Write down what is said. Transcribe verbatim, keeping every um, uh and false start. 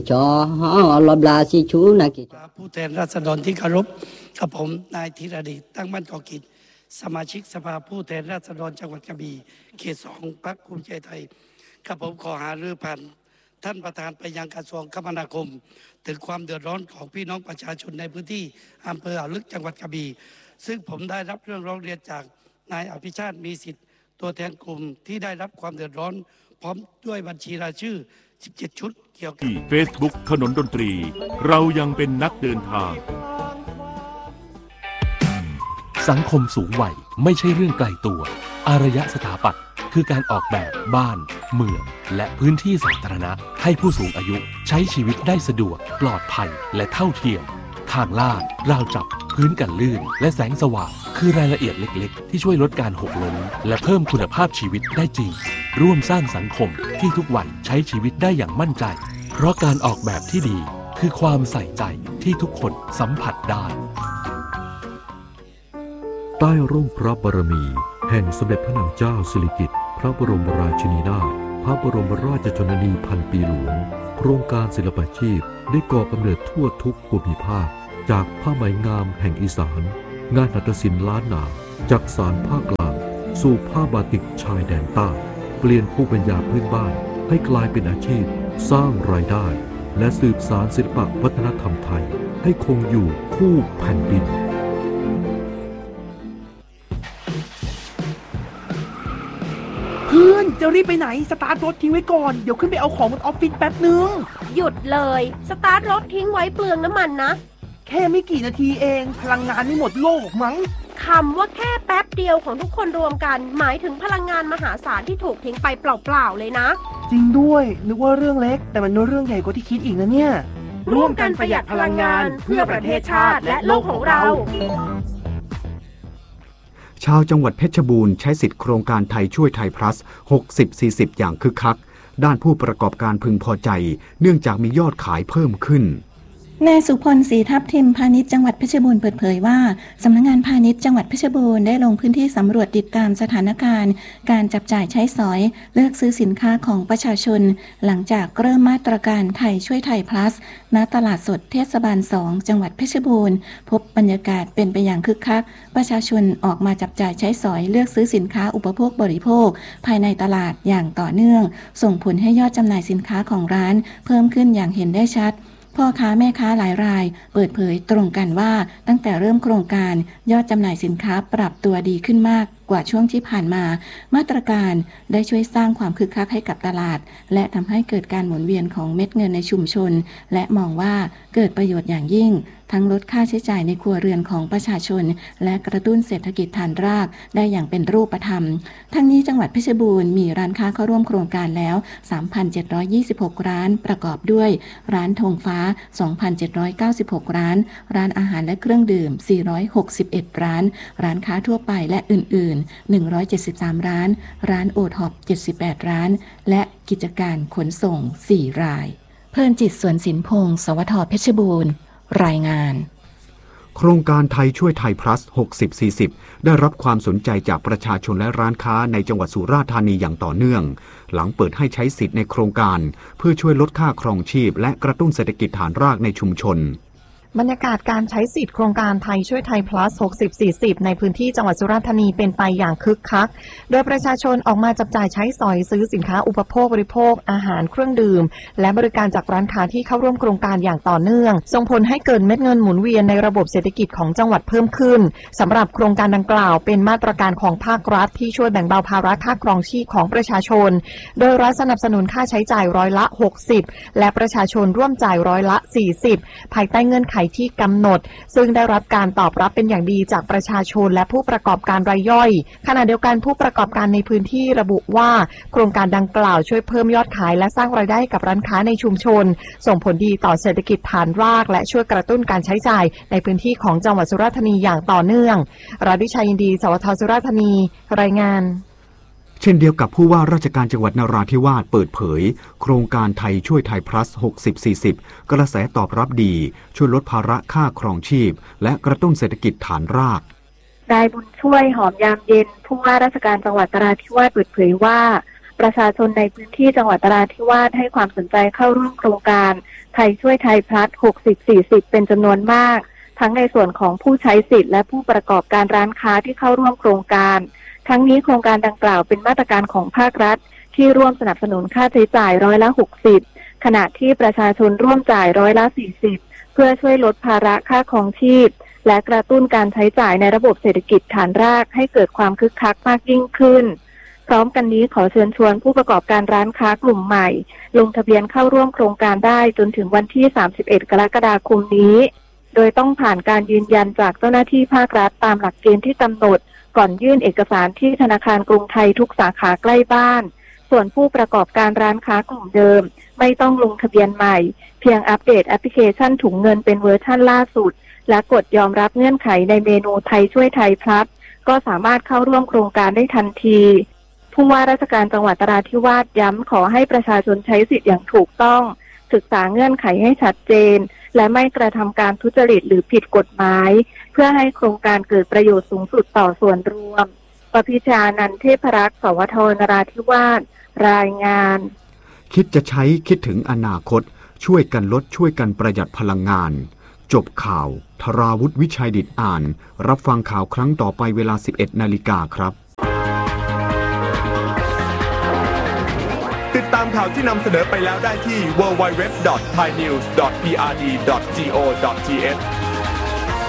จอลบลาสิชูนะกิผู้แทนราษฎรที่เคารพกับผมนายธีรเดชตั้งมั่นก่อกิจสมาชิกสภาผู้แทนราษฎรจังหวัดกระบี่เขตสองพรรคภูมิใจไทยกับผมขอหารือผ่านท่านประธานไปยังกระทรวงคมนาคมถึงความเดือดร้อนของพี่น้องประชาชนในพื้นที่อำเภออ่าวลึกจังหวัดกระบี่ซึ่งผมได้รับเรื่องร้องเรียนจากนายอภิชาติมีสิทธิ์ตัวแทนกลุ่มที่ได้รับความเดือดร้อนพร้อมด้วยบัญชีรายชื่อสิบเจ็ดชุดเกี่ยวกับ Facebook ถนนดนตรีเรายังเป็นนักเดินทางสังคมสูงวัยไม่ใช่เรื่องไกลตัวอารยสถาปัตย์คือการออกแบบบ้านเมืองและพื้นที่สาธารณะให้ผู้สูงอายุใช้ชีวิตได้สะดวกปลอดภัยและเท่าเทียมทางลาดราวจับพื้นกันลื่นและแสงสว่างคือรายละเอียดเล็กๆที่ช่วยลดการหกล้มและเพิ่มคุณภาพชีวิตได้จริงร่วมสร้างสังคมที่ทุกวัยใช้ชีวิตได้อย่างมั่นใจเพราะการออกแบบที่ดีคือความใส่ใจที่ทุกคนสัมผัสได้ใต้ร่มพระบารมีแห่งสมเด็จพระนางเจ้าสิริกิติ์พระบรมราชินีนาถพระบรมราชชนนีพันปีหลวงโครงการศิลปาชีพได้ก่อกำเนิดทั่วทุกภูมิภาคจากผ้าไหมงามแห่งอีสานงานหัตถศิลป์ล้านนาจากสานภาคกลางสู่ผ้าบาติกชายแดนใต้เปลี่ยนภูมิปัญญาพื้นบ้านให้กลายเป็นอาชีพสร้างรายได้และสืบสานศิลปวัฒนธรรมไทยให้คงอยู่คู่แผ่นดินเพื่อนจะรีบไปไหนสตาร์ทรถทิ้งไว้ก่อนเดี๋ยวขึ้นไปเอาของบนออฟฟิศแป๊บนึงหยุดเลยสตาร์ทรถทิ้งไว้เปลืองน้ำมันนะแค่ไม่กี่นาทีเองพลังงานไม่หมดโลกมั้งคำว่าแค่แป๊บเดียวของทุกคนรวมกันหมายถึงพลังงานมหาศาลที่ถูกทิ้งไปเปล่าๆเลยนะจริงด้วยนึกว่าเรื่องเล็กแต่มันเรื่องใหญ่กว่าที่คิดอีกนะเนี่ยร่วมกันประหยัดพลังงานเพื่อประเทศชาติและโลกของเราชาวจังหวัดเพชรบูรณ์ใช้สิทธิโครงการไทยช่วยไทย plus หกสิบ สี่สิบ อย่างคึกคักด้านผู้ประกอบการพึงพอใจเนื่องจากมียอดขายเพิ่มขึ้นนายสุพลศรีทับทิมพาณิชย์จังหวัดเพชรบูรณ์เปิดเผยว่าสำนักงานพาณิชย์จังหวัดเพชรบูรณ์ได้ลงพื้นที่สำรวจติดตามสถานการณ์การจับจ่ายใช้สอยเลือกซื้อสินค้าของประชาชนหลังจากเริ่มมาตรการไทยช่วยไทย plus ณตลาดสดเทศบาลสองจังหวัดเพชรบูรณ์พบบรรยากาศเป็นไปอย่างคึกคักประชาชนออกมาจับจ่ายใช้สอยเลือกซื้อสินค้าอุปโภคบริโภคภายในตลาดอย่างต่อเนื่องส่งผลให้ยอดจำหน่ายสินค้าของร้านเพิ่มขึ้นอย่างเห็นได้ชัดพ่อค้าแม่ค้าหลายรายเปิดเผยตรงกันว่าตั้งแต่เริ่มโครงการยอดจำหน่ายสินค้าปรับตัวดีขึ้นมากกว่าช่วงที่ผ่านมามาตรการได้ช่วยสร้างความคึกคักให้กับตลาดและทำให้เกิดการหมุนเวียนของเม็ดเงินในชุมชนและมองว่าเกิดประโยชน์อย่างยิ่งทั้งลดค่าใช้จ่ายในครัวเรือนของประชาชนและกระตุ้นเศรษฐกิจฐานรากได้อย่างเป็นรูปธรรมทั้งนี้จังหวัดเพชรบูรณ์มีร้านค้าเข้าร่วมโครงการแล้ว สามพันเจ็ดร้อยยี่สิบหก ร้านประกอบด้วยร้านธงฟ้า สองพันเจ็ดร้อยเก้าสิบหก ร้านร้านอาหารและเครื่องดื่มสี่ร้อยหกสิบเอ็ดร้านร้านค้าทั่วไปและอื่นๆหนึ่งร้อยเจ็ดสิบสามร้านร้านโอท็อปเจ็ดสิบแปดร้านและกิจการขนส่งสี่รายเพิ่นจิตสวนสินพงศ์สวทเพชรบูรณ์รายงานโครงการไทยช่วยไทย plus หกสิบ สี่สิบ ได้รับความสนใจจากประชาชนและร้านค้าในจังหวัดสุราษฎร์ธานีอย่างต่อเนื่องหลังเปิดให้ใช้สิทธิ์ในโครงการเพื่อช่วยลดค่าครองชีพและกระตุ้นเศรษฐกิจฐานรากในชุมชนบรรยากาศการใช้สิทธิ์โครงการไทยช่วยไทย plus หกสิบ สี่สิบ ในพื้นที่จังหวัดสุราษฎร์ธานีเป็นไปอย่างคึกคักโดยประชาชนออกมาจับจ่ายใช้สอยซื้อสินค้าอุปโภคบริโภคอาหารเครื่องดื่มและบริการจากร้านค้าที่เข้าร่วมโครงการอย่างต่อเนื่องส่งผลให้เกิดเม็ดเงินหมุนเวียนในระบบเศรษฐกิจของจังหวัดเพิ่มขึ้นสำหรับโครงการดังกล่าวเป็นมาตรการของภาครัฐที่ช่วยแบ่งเบาภาระค่าครองชีพของประชาชนโดยรัฐสนับสนุนค่าใช้จ่ายร้อยละหกสิบและประชาชนร่วมจ่ายร้อยละสี่สิบภายใต้เงื่อนไขที่กำหนดซึ่งได้รับการตอบรับเป็นอย่างดีจากประชาชนและผู้ประกอบการรายย่อยขณะเดียวกันผู้ประกอบการในพื้นที่ระบุว่าโครงการดังกล่าวช่วยเพิ่มยอดขายและสร้างรายได้กับร้านค้าในชุมชนส่งผลดีต่อเศรษฐกิจฐานรากและช่วยกระตุ้นการใช้จ่ายในพื้นที่ของจังหวัดสุราษฎร์ธานีอย่างต่อเนื่องราดิชัยยินดีสวทสุราษฎร์ธานีรายงานเช่นเดียวกับผู้ว่าราชการจังหวัดนราธิวาสเปิดเผยโครงการไทยช่วยไทย plus หกสิบ สี่สิบ กระแสตอบรับดีช่วยลดภาระค่าครองชีพและกระตุ้นเศรษฐกิจฐานรากนายบุญช่วยหอมยามเย็นผู้ว่าราชการจังหวัดนราธิวาสเปิดเผยว่าประชาชนในพื้นที่จังหวัดนราธิวาสให้ความสนใจเข้าร่วมโครงการไทยช่วยไทยพลัส หกสิบ สี่สิบ เป็นจำนวนมากทั้งในส่วนของผู้ใช้สิทธิ์และผู้ประกอบการร้านค้าที่เข้าร่วมโครงการทั้งนี้โครงการดังกล่าวเป็นมาตรการของภาครัฐที่ร่วมสนับสนุนค่าใช้จ่ายร้อยละหกสิบขณะที่ประชาชนร่วมจ่ายร้อยละสี่สิบเพื่อช่วยลดภาระค่าครองชีพและกระตุ้นการใช้จ่ายในระบบเศรษฐกิจฐานรากให้เกิดความคึกคักมากยิ่งขึ้นพร้อมกันนี้ขอเชิญชวนผู้ประกอบการร้านค้ากลุ่มใหม่ลงทะเบียนเข้าร่วมโครงการได้จนถึงวันที่สามสิบเอ็ดกรกฎาคมนี้โดยต้องผ่านการยืนยันจากเจ้าหน้าที่ภาครัฐตามหลักเกณฑ์ที่กำหนดก่อนยื่นเอกสารที่ธนาคารกรุงไทยทุกสาขาใกล้บ้านส่วนผู้ประกอบการร้านค้ากลุ่มเดิมไม่ต้องลงทะเบียนใหม่เพียงอัปเดตแอปพลิเคชันถุงเงินเป็นเวอร์ชั่นล่าสุดและกดยอมรับเงื่อนไขในเมนูไทยช่วยไทยพลัสก็สามารถเข้าร่วมโครงการได้ทันทีผู้ว่าราชการจังหวัดนราธิวาสย้ำขอให้ประชาชนใช้สิทธิ์อย่างถูกต้องศึกษาเงื่อนไขให้ชัดเจนและไม่กระทำการทุจริตหรือผิดกฎหมายเพื่อให้โครงการเกิดประโยชน์สูงสุดต่อส่วนรวมปพิชานันท์เทพรักษ์สวทนราธิวาสรายงานคิดจะใช้คิดถึงอนาคตช่วยกันลดช่วยกันประหยัดพลังงานจบข่าวธราวุฒิวิชัยดิษฐ์อ่านรับฟังข่าวครั้งต่อไปเวลา สิบเอ็ดนาฬิกาครับติดตามข่าวที่นำเสนอไปแล้วได้ที่ ดับเบิลยู ดับเบิลยู ดับเบิลยู ดอท ไทยนิวส์ ดอท พี อาร์ ดี ดอท จี โอ ดอท ที เอช